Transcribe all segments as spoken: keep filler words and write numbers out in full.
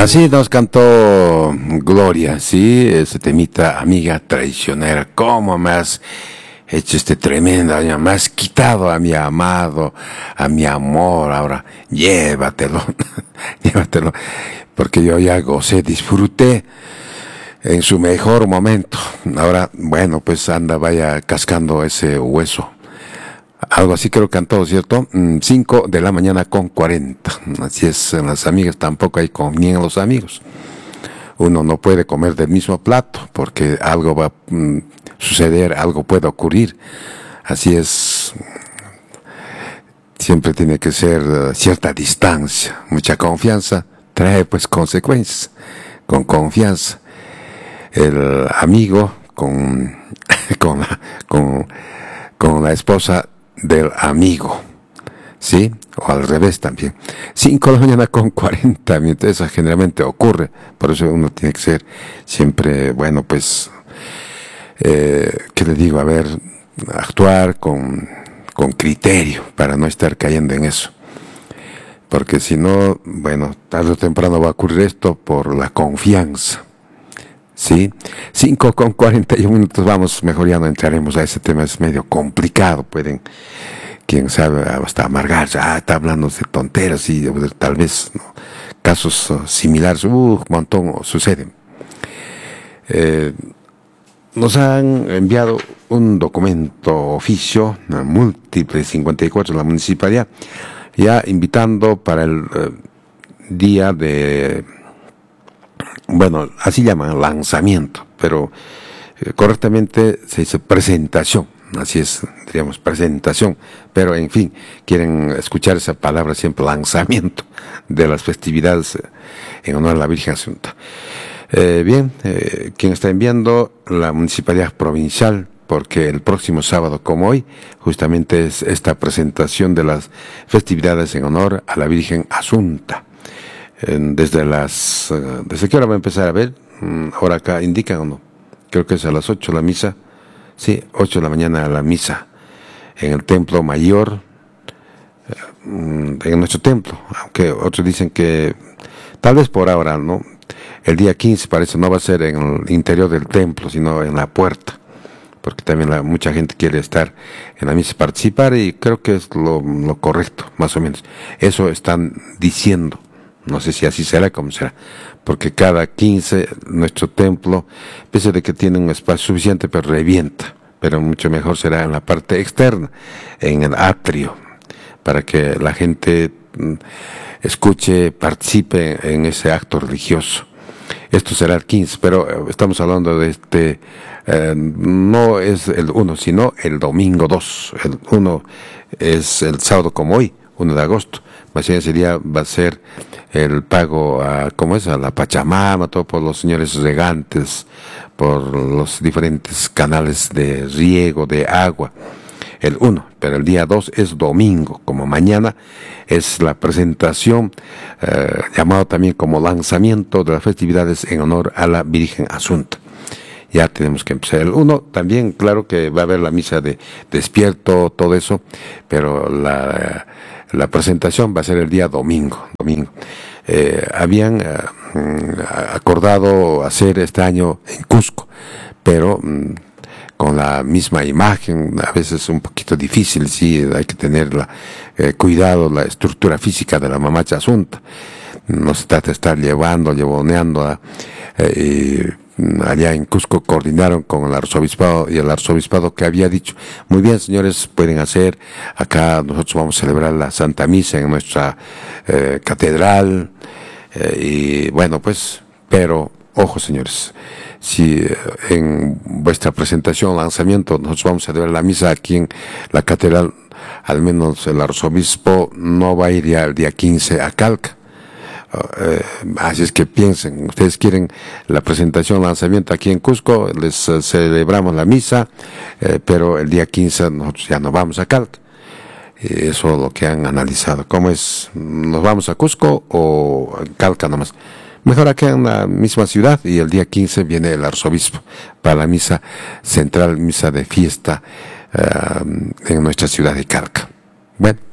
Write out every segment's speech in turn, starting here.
Así nos cantó Gloria, sí, ese temita, amiga traicionera, cómo me has hecho este tremendo daño, me has quitado a mi amado, a mi amor, ahora llévatelo, llévatelo, porque yo ya gocé, disfruté en su mejor momento, ahora, bueno, pues anda, vaya cascando ese hueso. Algo así creo que cantó, ¿cierto? cinco de la mañana con cuarenta. Así es, en las amigas tampoco hay comida en los amigos. Uno no puede comer del mismo plato porque algo va a mm, suceder, algo puede ocurrir. Así es, siempre tiene que ser uh, cierta distancia. Mucha confianza trae pues consecuencias. Con confianza. El amigo con, con, la, con, con la esposa del amigo, ¿sí? O al revés también. cinco de la mañana con cuarenta minutos, eso generalmente ocurre, por eso uno tiene que ser siempre, bueno, pues, eh, ¿qué le digo? A ver, actuar con, con criterio para no estar cayendo en eso. Porque si no, bueno, tarde o temprano va a ocurrir esto por la confianza. ¿Sí? cinco con cuarenta y un minutos, vamos, mejor ya no entraremos a ese tema, es medio complicado, pueden, quién sabe, hasta amargarse, ah, está hablando de tonteras y tal vez, ¿no? Casos uh, similares, uh, un montón suceden. Eh, nos han enviado un documento oficio, múltiple cincuenta y cuatro de la municipalidad, ya invitando para el uh, día de... Bueno, así llaman lanzamiento, pero eh, correctamente se dice presentación, así es, diríamos presentación, pero en fin, quieren escuchar esa palabra siempre, lanzamiento de las festividades en honor a la Virgen Asunta. Eh, bien, eh, quien está enviando, la Municipalidad Provincial, porque el próximo sábado, como hoy, justamente es esta presentación de las festividades en honor a la Virgen Asunta. Desde las... ¿Desde qué hora va a empezar a ver? Ahora acá indican o no. Creo que es a las ocho la misa. Sí, ocho de la mañana la misa. En el templo mayor. En nuestro templo. Aunque otros dicen que... Tal vez por ahora, ¿no? El día quince parece no va a ser en el interior del templo, sino en la puerta. Porque también la, mucha gente quiere estar en la misa, participar, y creo que es lo, lo correcto, más o menos. Eso están diciendo. No sé si así será, como será, porque cada quince nuestro templo, pese a que tiene un espacio suficiente, pero revienta, pero mucho mejor será en la parte externa, en el atrio, para que la gente escuche, participe en ese acto religioso. Esto será el quince, pero estamos hablando de este, eh, no es el uno, sino el domingo dos, el uno es el sábado como hoy, uno de agosto. Más bien ese día va a ser el pago a, ¿cómo es? A la Pachamama, todo por los señores regantes, por los diferentes canales de riego, de agua. El uno, pero el día dos es domingo, como mañana es la presentación, eh, llamado también como lanzamiento de las festividades en honor a la Virgen Asunta. Ya tenemos que empezar. El uno también, claro que va a haber la misa de despierto, todo eso, pero la... La presentación va a ser el día domingo. domingo. Eh, habían eh, acordado hacer este año en Cusco, pero mm, con la misma imagen, a veces un poquito difícil, sí, hay que tener la, eh, cuidado, la estructura física de la mamacha asunta. No se trata de estar llevando, llevoneando a, eh, allá en Cusco coordinaron con el arzobispado y el arzobispado que había dicho, muy bien señores, pueden hacer, acá nosotros vamos a celebrar la Santa Misa en nuestra eh, catedral, eh, y bueno pues, pero ojo señores, si eh, en vuestra presentación, lanzamiento, nosotros vamos a celebrar la misa aquí en la catedral, al menos el arzobispo no va a ir ya el día quince a Calca. Uh, así es que piensen, ustedes quieren la presentación, lanzamiento aquí en Cusco, les uh, celebramos la misa, eh, pero el día quince nosotros ya no vamos a Calca. Y eso es lo que han analizado. ¿Cómo es? ¿Nos vamos a Cusco o a Calca nomás? Mejor acá en la misma ciudad, y el día quince viene el arzobispo para la misa central, misa de fiesta uh, en nuestra ciudad de Calca. Bueno.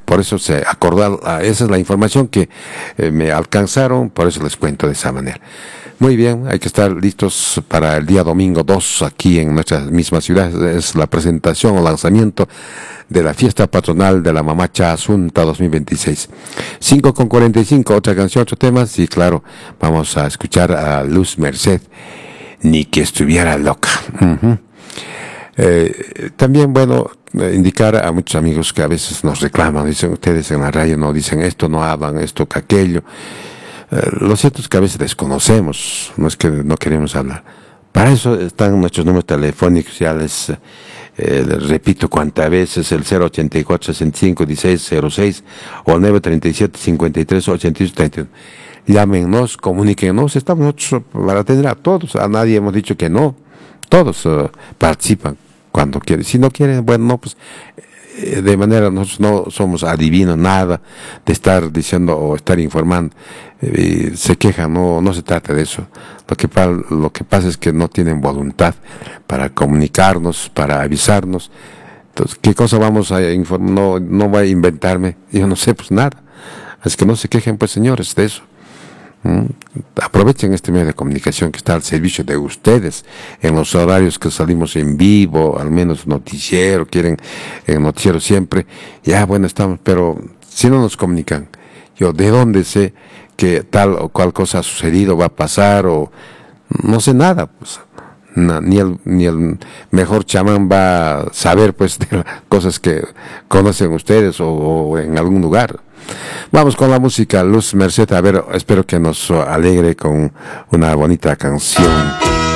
por eso se acordó, esa es la información que eh, me alcanzaron, por eso les cuento de esa manera. Muy bien, hay que estar listos para el día domingo dos aquí en nuestra misma ciudad. Es la presentación o lanzamiento de la fiesta patronal de la Mamacha Asunta dos mil veintiséis. cinco con cuarenta y cinco, otra canción, otro tema. Sí, claro, vamos a escuchar a Luz Merced, Ni que estuviera loca. Uh-huh. Eh, también, bueno, indicar a muchos amigos que a veces nos reclaman, dicen ustedes en la radio, no dicen esto, no hablan esto, que aquello. Eh, lo cierto es que a veces desconocemos, no es que no queremos hablar. Para eso están nuestros números telefónicos, ya les, eh, les repito cuántas veces, el cero ochenta y cuatro, sesenta y cinco, dieciséis cero seis o el nueve treinta y siete, cincuenta y tres, ochenta y ocho, treinta y uno. Llámenos, comuníquenos, estamos nosotros para atender a todos, a nadie hemos dicho que no, todos uh, participan cuando quieren, si no quieren, bueno, no, pues eh, de manera, nosotros no somos adivinos, nada de estar diciendo o estar informando, eh, se quejan, no, no se trata de eso, lo que, lo que pasa es que no tienen voluntad para comunicarnos, para avisarnos. Entonces, ¿qué cosa vamos a informar? No, no voy a inventarme, yo no sé pues nada, así que no se quejen pues señores de eso. ¿Mm? Aprovechen este medio de comunicación que está al servicio de ustedes en los horarios que salimos en vivo, al menos noticiero, quieren el noticiero siempre, ya bueno estamos, pero si no nos comunican, yo de dónde sé que tal o cual cosa ha sucedido, va a pasar, o no sé nada, pues no, ni el ni el mejor chamán va a saber pues de las cosas que conocen ustedes o, o en algún lugar. Vamos con la música, Luz Merced, a ver, espero que nos alegre con una bonita canción.